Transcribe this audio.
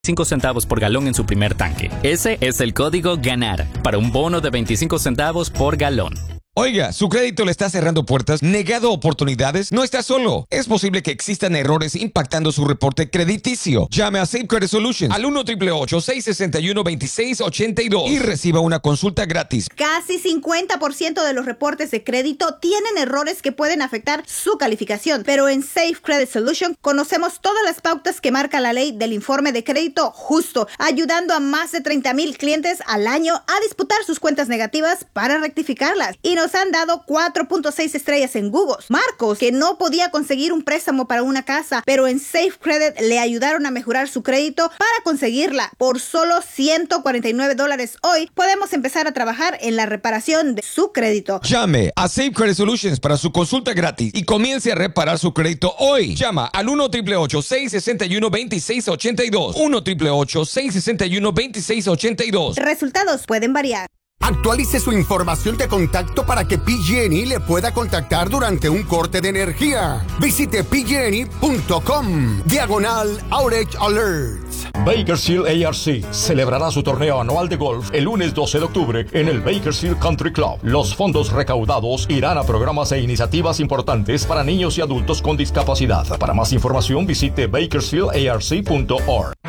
5 centavos por galón en su primer tanque. Ese es el código GANAR para un bono de 25 centavos por galón. Oiga, ¿su crédito le está cerrando puertas, negado oportunidades? No está solo. Es posible que existan errores impactando su reporte crediticio. Llame a Safe Credit Solutions al 1-888-661-2682 y reciba una consulta gratis. Casi 50% de los reportes de crédito tienen errores que pueden afectar su calificación, pero en Safe Credit Solutions conocemos todas las pautas que marca la ley del informe de crédito justo, ayudando a más de 30,000 clientes al año a disputar sus cuentas negativas para rectificarlas. Y nos han dado 4.6 estrellas en Google. Marcos, que no podía conseguir un préstamo para una casa, pero en Safe Credit le ayudaron a mejorar su crédito para conseguirla. Por solo $149 hoy, podemos empezar a trabajar en la reparación de su crédito. Llame a Safe Credit Solutions para su consulta gratis y comience a reparar su crédito hoy. Llama al 1-888-661-2682. 1-888-661-2682. Resultados pueden variar. Actualice su información de contacto para que PG&E le pueda contactar durante un corte de energía. Visite pgne.com/outage alerts. Bakersfield ARC celebrará su torneo anual de golf el lunes 12 de octubre en el Bakersfield Country Club. Los fondos recaudados irán a programas e iniciativas importantes para niños y adultos con discapacidad. Para más información visite bakersfieldarc.org.